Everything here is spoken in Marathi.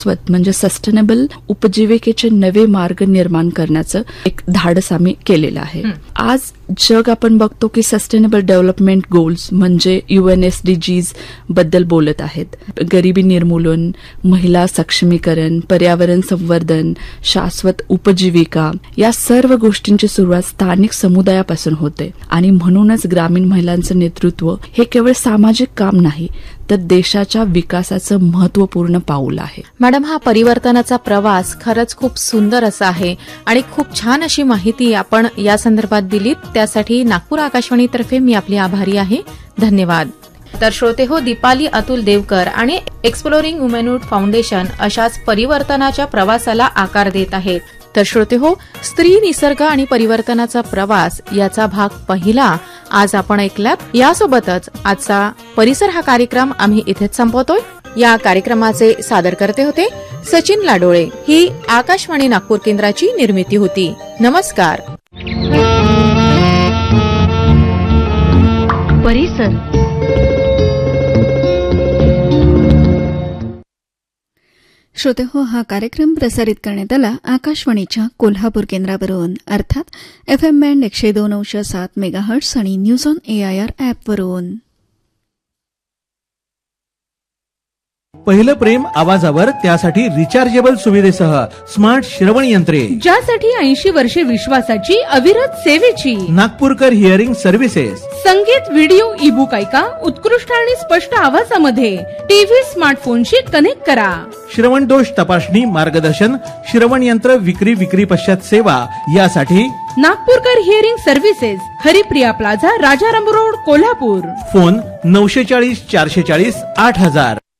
म्हणजे सस्टेनेबल उपजीविकेचे नवे मार्ग निर्माण करण्याचं एक धाडस आम्ही केलेलं आहे. आज जग आपण बघतो की सस्टेनेबल डेव्हलपमेंट गोल्स म्हणजे UNSDGs बद्दल बोलत आहेत. गरिबी निर्मूलन, महिला सक्षमीकरण, पर्यावरण संवर्धन, शाश्वत उपजीविका या सर्व गोष्टींची सुरुवात स्थानिक समुदायापासून होते आणि म्हणूनच ग्रामीण महिलांचं नेतृत्व हे केवळ सामाजिक काम नाही तर देशाच्या विकासाचं महत्वपूर्ण पाऊल आहे. मॅडम, हा परिवर्तनाचा प्रवास खरंच खूप सुंदर असा आहे आणि खूप छान अशी माहिती आपण या संदर्भात दिलीत. त्यासाठी नागपूर आकाशवाणीतर्फे मी आपली आभारी आहे. धन्यवाद. तर श्रोते हो, दीपाली अतुल देवकर आणि एक्सप्लोरिंग वुमनहुड फाउंडेशन अशाच परिवर्तनाच्या प्रवासाला आकार देत आहेत. तर श्रोते हो, स्त्री, निसर्ग आणि परिवर्तनाचा प्रवास याचा भाग पहिला आज आपण ऐकलात. यासोबतच आजचा परिसर हा कार्यक्रम आम्ही इथेच संपवतोय. या कार्यक्रमाचे सादरकर्ते होते सचिन लाडोळे. ही आकाशवाणी नागपूर केंद्राची निर्मिती होती. नमस्कार. परिसर श्रोते हो, हा कार्यक्रम प्रसारित करण्यात आला आकाशवाणीच्या कोल्हापूर केंद्रावरून, अर्थात FM बँड 102.7 मेगाहर्ट्झ आणि न्यूज ऑन AIR ॲपवरून. पहिलं प्रेम आवाजावर, त्यासाठी रिचार्जेबल सुविधेसह स्मार्ट श्रवण यंत्रे, ज्यासाठी 80 वर्षे विश्वासाची अविरत सेवेची नागपूरकर हिअरिंग सर्व्हिसेस. संगीत, व्हिडिओ, ई-बुक ऐका उत्कृष्ट आणि स्पष्ट आवाजामध्ये. टीव्ही, स्मार्टफोनशी कनेक्ट करा. श्रवण दोष तपासणी, मार्गदर्शन, श्रवण यंत्र विक्री पश्चात सेवा यासाठी नागपूरकर hearing services, Haripriya plaza, Rajaram road, Kolhapur. Phone 940 440 8000.